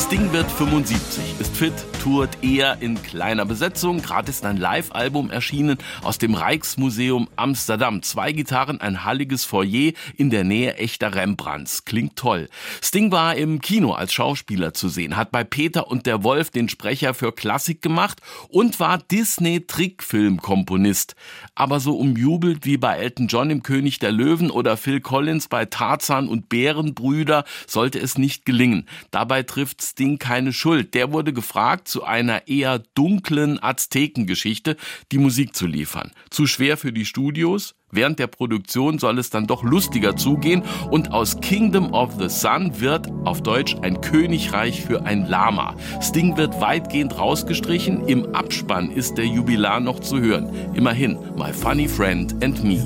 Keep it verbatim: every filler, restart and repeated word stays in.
Sting wird fünfundsiebzig, ist fit, tourt eher in kleiner Besetzung. Gerade ist ein Live-Album erschienen aus dem Rijksmuseum Amsterdam. Zwei Gitarren, ein halliges Foyer in der Nähe echter Rembrandts. Klingt toll. Sting war im Kino als Schauspieler zu sehen, hat bei Peter und der Wolf den Sprecher für Klassik gemacht und war Disney-Trickfilmkomponist. Aber so umjubelt wie bei Elton John im König der Löwen oder Phil Collins bei Tarzan und Bärenbrüder sollte es nicht gelingen. Dabei trifft Sting keine Schuld. Der wurde gefragt, zu einer eher dunklen Aztekengeschichte die Musik zu liefern. Zu schwer für die Studios? Während der Produktion soll es dann doch lustiger zugehen und aus Kingdom of the Sun wird auf Deutsch ein Königreich für ein Lama. Sting wird weitgehend rausgestrichen, im Abspann ist der Jubilar noch zu hören. Immerhin, My Funny Friend and Me.